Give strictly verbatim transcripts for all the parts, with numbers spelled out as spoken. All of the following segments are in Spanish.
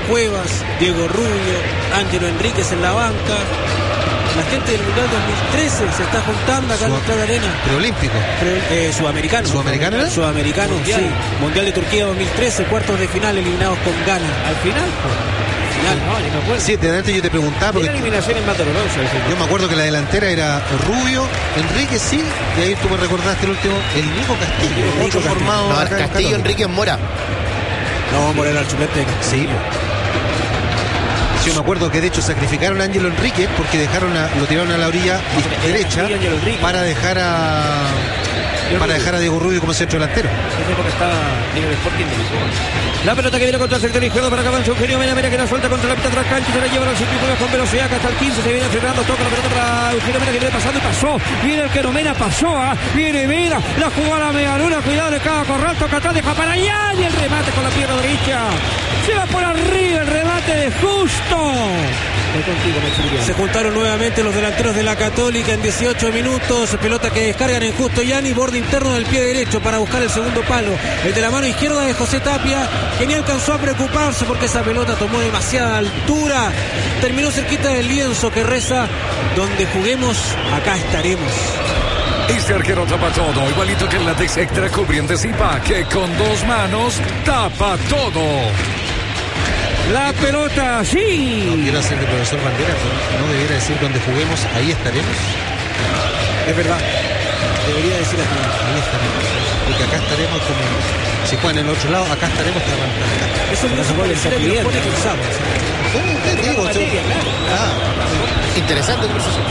Cuevas, Diego Rubio, Ángelo Enríquez en la banca. La gente del Mundial dos mil trece se está juntando acá en nuestra arena. Preolímpico. Pre, eh, sudamericano. ¿Sudamericano era? Sudamericano, mundial. Sí. Mundial de Turquía dos mil trece, cuartos de final eliminados con Ghana. Al final, pues. Final, no, yo me acuerdo. Sí, de adelante yo te preguntaba porque la eliminación es más dolorosa. Yo me acuerdo que la delantera era Rubio, Enrique sí, y ahí tú me recordaste el último, el Nico Castillo, el Nico otro Castillo. formado. No, Castillo, Castillo Enrique Mora. No, Moreno al chupete. Sí. Yo me acuerdo que de hecho sacrificaron a Ángelo Enrique porque dejaron a, lo tiraron a la orilla no, derecha para dejar a para dejar a Diego Rubio como centro delantero. La pelota que viene contra el sector izquierdo para que avance Eugenio Mena, Mena que la suelta contra la mitad atrás cancha, se la lleva a los circuitos con velocidad hasta el quince, se viene frenando, toca la pelota para Eugenio Mena que viene pasando y pasó, viene el que Mena pasó, ¿eh? Viene Mena, la jugó a la media luna, cuidado de cada corral, toca atrás, deja para allá y el remate con la pierna derecha, se va por arriba el remate de Justo. Se juntaron nuevamente los delanteros de la Católica en dieciocho minutos, pelota que descargan en Justo Yani, borde interno del pie derecho para buscar el segundo palo, el de la mano izquierda de José Tapia, que ni alcanzó a preocuparse porque esa pelota tomó demasiada altura, terminó cerquita del lienzo que reza: donde juguemos, acá estaremos. Este arquero tapa todo, igualito que el látex extra cubriente Zipa, que con dos manos tapa todo. La pelota, sí. No quiero hacer de profesor Bandera, pero no debiera decir donde juguemos, ahí estaremos. Es verdad, debería decir así. Ahí estaremos. Porque acá estaremos como, si juegan en el otro lado, acá estaremos trabajando. Eso no se puede decir, lo pone cruzado. ¿Cómo usted digo? Ah, interesante conversación.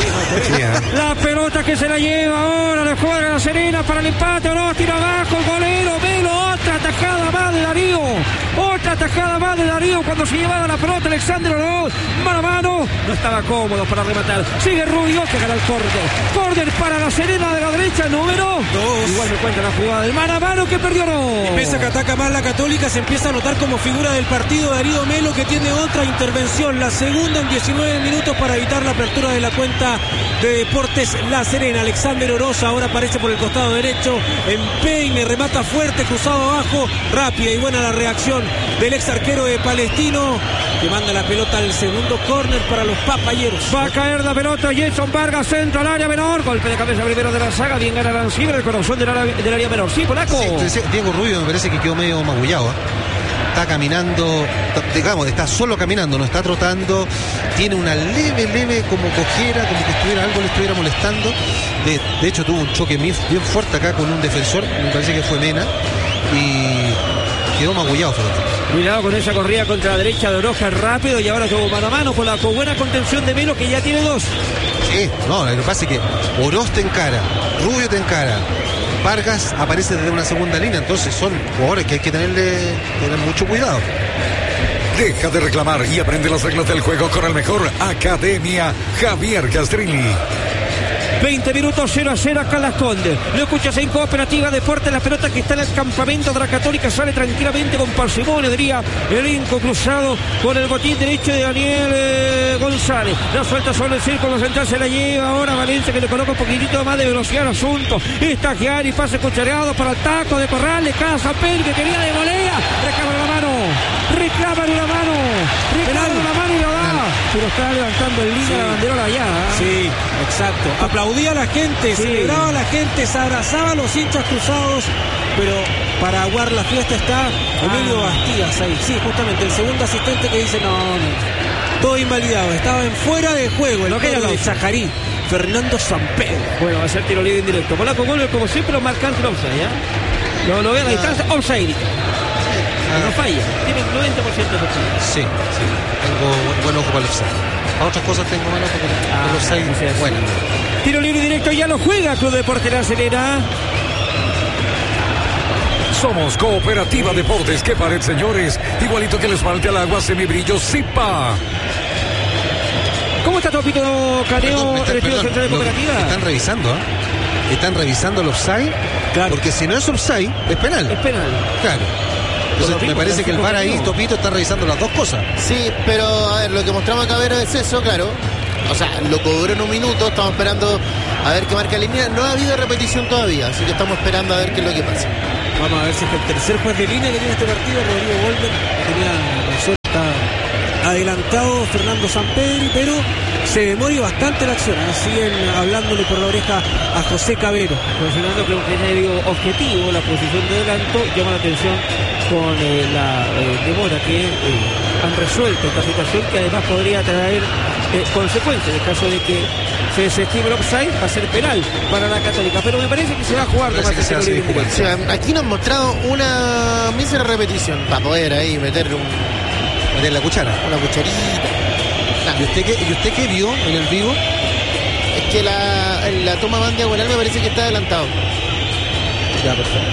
La pelota que se la lleva ahora, le juega la Serena para el empate, o no, tira abajo, golero, Velo, otra atajada más de Darío, otra atajada más de Darío cuando se llevaba la pelota Alexander Oroz, mano a mano, no estaba cómodo para rematar, sigue Rubio que gana el córner, córner para la Serena de la derecha, número dos, igual me cuenta la jugada del mano a mano que perdió no. Empieza que ataca más la Católica, se empieza a notar como figura del partido Darío Melo, que tiene otra intervención, la segunda en diecinueve minutos para evitar la apertura de la cuenta de Deportes La Serena. Alexander Oroz ahora aparece por el costado derecho, empeine, remata fuerte, cruzado abajo, rápida y buena la reacción del ex arquero de Palestino, que manda la pelota al segundo córner para los papayeros. Va a caer la pelota, Jason Vargas, centro al área menor, golpe de cabeza primero de la saga, bien gana Arancibia, el corazón del área, del área menor. Sí, Polaco. Sí, Diego Rubio me parece que quedó medio magullado, ¿eh? Está caminando, digamos, está solo caminando, no está trotando, tiene una leve, leve como cojera, como que estuviera algo le estuviera molestando. De, de hecho tuvo un choque bien, bien fuerte acá con un defensor, me parece que fue Mena, y quedó magullado. Cuidado con esa corrida contra la derecha de Oroja rápido, y ahora tuvo mano a mano con la con buena contención de Melo, que ya tiene dos. Sí, no, lo que pasa es que Oroz te encara, Rubio te encara, Vargas aparece desde una segunda línea, entonces son jugadores que hay que tenerle tener mucho cuidado. Deja de reclamar y aprende las reglas del juego con el mejor Academia Javier Castrilli. veinte minutos, cero a cero acá en Las Condes. Lo escuchas en Cooperativa Deporte, la pelota que está en el campamento de la Católica sale tranquilamente con parsimonia, diría elenco cruzado con el botín derecho de Daniel eh, González. La suelta sobre el círculo central, se la lleva ahora Valencia, que le coloca un poquitito más de velocidad al asunto. Está Gianni, pase cuchareado para el taco de Corral, le casa Pedro que quería de volea, reclama la mano, reclama una mano, reclama una mano y la da, pero está levantando el línea sí. La banderola allá. ¿eh? Sí, exacto. Aplaudía a la gente, sí. Celebraba a la gente, se abrazaba a los hinchas cruzados, pero para aguar la fiesta está Emilio ah. Bastidas ahí. Sí, justamente el segundo asistente que dice no, no. Todo invalidado, estaba en fuera de juego el que de Chajarí, Fernando Sampedro. Bueno, va a ser tiro libre indirecto. Polaco vuelve como siempre, lo marcante el offside, ¿ya? Lo, lo ve a la distancia, offside. Ah. No falla, tiene el noventa por ciento de offside. Sí, sí, tengo buen ojo para el offside. A otras cosas tengo menos porque ah, el offside es bueno. Tiro libre directo, ya lo juega Club Deportes La Serena. Somos Cooperativa Deportes, que pared, señores. Igualito que les falte al agua, semibrillo Zipa. ¿Cómo está Topito Caneo, el estudio central de Cooperativa? Están revisando, ¿eh? Están revisando el offside, claro. Porque si no es offside, es penal. Es penal. Claro. Entonces me parece que el V A R ahí, Topito, está revisando las dos cosas. Sí, pero a ver, lo que mostramos acá Vero es eso, claro. O sea, lo cobró en un minuto, estamos esperando a ver qué marca la línea. No ha habido repetición todavía, así que estamos esperando a ver qué es lo que pasa. Vamos a ver si es que el tercer juez de línea que tiene este partido, Rodrigo Golden, tenía razón. Está adelantado Fernando Sampedri, pero se demora bastante la acción. Siguen hablándole por la oreja a José Cabero. Considerando que es medio objetivo la posición de adelanto, llama la atención con eh, la eh, demora que eh, han resuelto esta situación, que además podría traer eh, consecuencias. En el caso de que se desestime el offside, va a ser penal para la Católica, pero me parece que se va a jugar Parece nomás que se el hace tiro libre. O sea, aquí nos han mostrado una mísera repetición para poder ahí meter un, Meter la cuchara. una cucharita. ¿Y usted, qué, ¿Y usted qué vio en el vivo? Es que la, la toma van diagonal me parece que está adelantado. Ya, perfecto.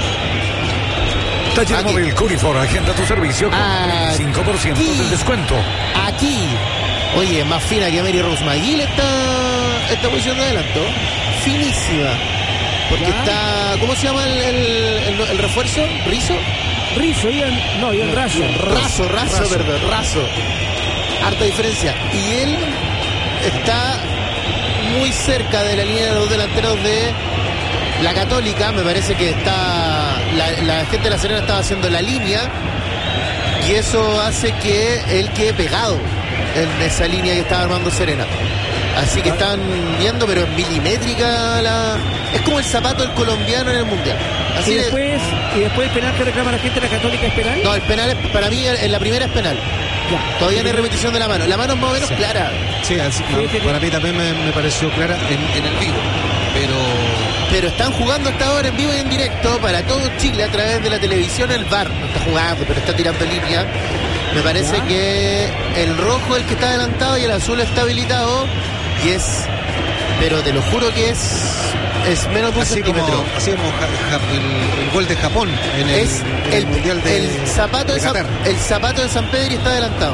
Taller Aquí. Móvil Curifor, agenda tu servicio con Ah, cinco por ciento aquí. de descuento. Aquí. Oye, más fina que Mary Rose McGill esta, esta posición de adelanto. Finísima. Porque Ya. está. ¿Cómo se llama el, el, el, el refuerzo? ¿Rizo? Rizzo, Ian, no, Ian Razo. Razo, razo, Razo. perdón, razo. Harta diferencia. Y él está muy cerca de la línea de los delanteros de la Católica. Me parece que está. La, la gente de La Serena estaba haciendo la línea. Y eso hace que él quede pegado en esa línea que estaba armando Serena. Así que están viendo, pero es milimétrica la. Es como el zapato del colombiano en el mundial. Así Y de- después, y después el penal que reclama la gente de la Católica es penal. No, el penal es, para mí en la primera es penal. Ya. Todavía no hay repetición de la mano. La mano es más o menos Sí. clara. Sí, así- no, sí, sí. para mí también me, me pareció clara en, en el vivo. Pero Pero están jugando hasta ahora en vivo y en directo para todo Chile a través de la televisión. El V A R no está jugando, pero está tirando línea. Me parece Ya. que el rojo es el que está adelantado y el azul está habilitado. Y es, pero te lo juro que es, es menos de un así como, centímetro. así como Ja- Ja- el, el gol de Japón en el, Es en el el, Mundial de, el zapato de, de San, Qatar. el zapato de San Pedro está adelantado.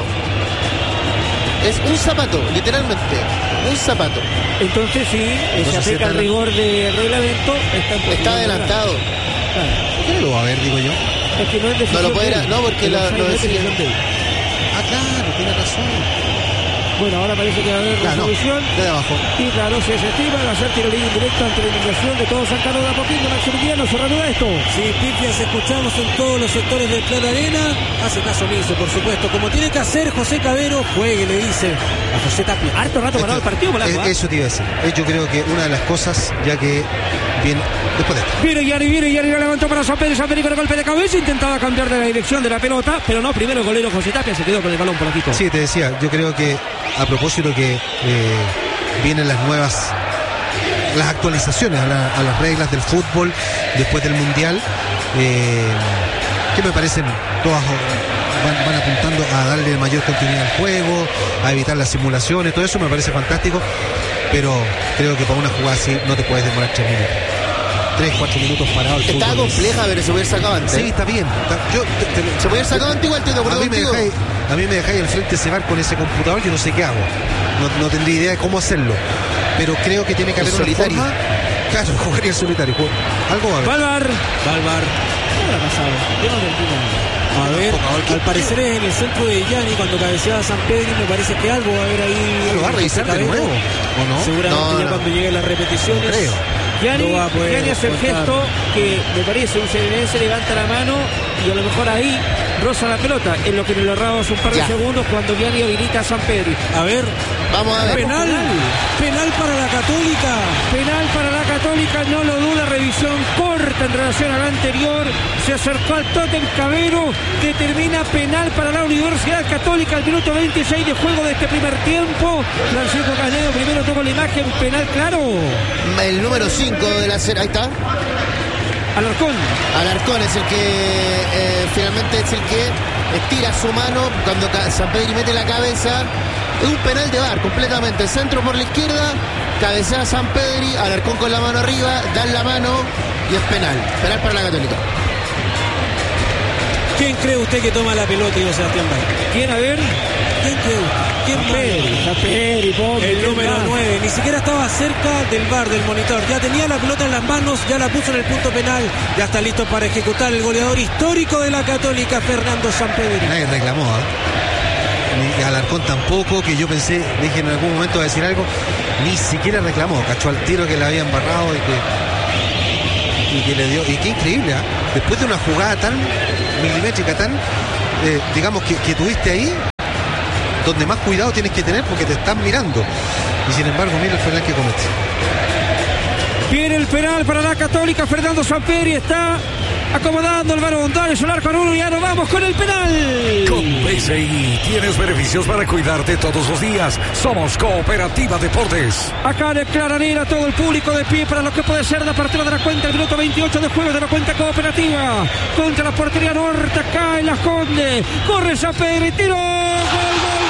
Es un zapato, literalmente. Un zapato. Entonces sí, eh, se Entonces, aplica está el la- rigor de reglamento. Está, en posición Está de adelantado. atrás. Claro. ¿Por qué no lo va a ver, digo yo? Es que no es decisión No lo puede de ir a- él. no, porque El la- offside lo no es decía. decisión de él. Ah, claro, tiene razón. Bueno, ahora parece que va a haber Claro, no, resolución. de abajo. Y claro, se desestima, va a ser tiro libre directo ante la indignación de todos San Carlos de Apoquindo. Maximiliano, se reanuda esto. Sí, pifias escuchamos en todos los sectores del Club Arena. Hace caso omiso, por supuesto. Como tiene que hacer José Cabero, juegue, le dice a José Tapia. Harto rato parado el partido, Polanco, Eh, ¿ah? Eso te iba a decir. Eh, Yo creo que una de las cosas, ya que viene después de esto. Viene Yari, viene Yari, la levantó para San Pedro, San Pedro con el golpe de cabeza, intentaba cambiar de la dirección de la pelota, pero no, primero el golero José Tapia se quedó con el balón por aquí. Sí, te decía, yo creo que a propósito que eh, vienen las nuevas, las actualizaciones a, la- a las reglas del fútbol después del Mundial, eh, que me parecen todas van, van apuntando a darle mayor continuidad al juego, a evitar las simulaciones, todo eso me parece fantástico, pero creo que para una jugada así no te puedes demorar tres minutos. Tres, cuatro minutos parado el Está fútbol. compleja, pero se puede haber sacado antes. Sí, está bien. Está- yo, te- te- Se puede haber sacado antes igual, estoy de acuerdo a mí, me contigo. dejáis, a mí me dejáis al frente ese bar con ese computador, yo no sé qué hago. No, no tendría idea de cómo hacerlo. Pero creo que tiene que El haber una solitario. forma. Claro, jugaría el solitario. Ju- Algo va a haber. Valvar. Balvar. ¿Qué habrá pasado? Yo no entiendo nada. A ver, al parecer es en el centro de Gianni cuando cabeceaba San Pedro y me parece que algo va a haber ahí. ¿Lo va a revisar de Cabero. nuevo? ¿O no? Seguramente No, ya no. cuando lleguen las repeticiones. Creo. Gianni, lo va a poder Gianni hace el contar. gesto que me parece un serenense, levanta la mano y a lo mejor ahí roza la pelota, en lo que le lo erraba hace un par de Ya. segundos cuando Gianni habilita a San Pedro. A ver, Vamos a ver. penal. Penal para la Católica. Penal para la Católica, no lo duda, revisión corta en relación al anterior, se acercó al tótem Cabero, determina penal para la Universidad Católica al minuto veintiséis de juego de este primer tiempo. Francisco Canedo primero toma la imagen, penal claro. El número cinco de la serie. Ahí está. Alarcón. Alarcón es el que eh, finalmente es el que estira su mano cuando ca- San Pedro mete la cabeza. Es un penal de V A R completamente. Centro por la izquierda, cabecea San Pedro, Alarcón con la mano arriba, dan la mano y es penal. Penal para la Católica. ¿Quién cree usted que toma la pelota, Ivo Sebastián Valle? ¿Quién a ver? ¿Quién cree usted? ¿Quién más? Taperi, pobre, El ¿quién número más? nueve, ni siquiera estaba cerca del bar, del monitor. Ya tenía la pelota en las manos, ya la puso en el punto penal. Ya está listo para ejecutar el goleador histórico de la Católica, Fernando Sampedri. Nadie reclamó, ¿eh? Ni Alarcón tampoco, que yo pensé, dije en algún momento va a decir algo, ni siquiera reclamó, cachó al tiro que le habían barrado y que, y que le dio. Y qué increíble, ¿eh? Después de una jugada tan milimétrica, tan, eh, digamos, que, que tuviste ahí, donde más cuidado tienes que tener porque te están mirando. Y sin embargo, mira el penal que comete. Viene el penal para la Católica. Fernando Samperi está acomodando el balón. Dale Solar con uno y ya nos vamos con el penal. Con B C I tienes beneficios para cuidarte todos los días. Somos Cooperativa Deportes. Acá de Claranera, todo el público de pie para lo que puede ser la partida de la cuenta. El minuto veintiocho de juego de la cuenta cooperativa. Contra la portería norte, acá en Las Condes. Corre Samperi, tiro. Gol, gol.